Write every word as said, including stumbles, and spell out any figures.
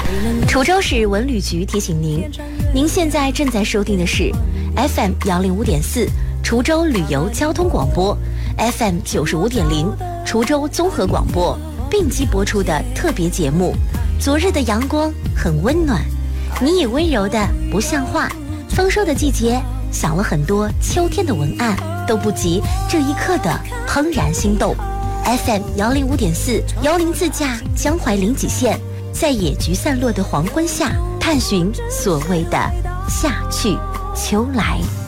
滁州市文旅局提醒您，您现在正在收听的是 F M 幺零五点四滁州旅游交通广播 ，F M 九十五点零滁州综合广播并机播出的特别节目。昨日的阳光很温暖，你也温柔的不像话。丰收的季节，想了很多秋天的文案，都不及这一刻的怦然心动。F M 幺零五点四，由您自驾江淮临济县，在野菊散落的黄昏下，探寻所谓的夏去秋来。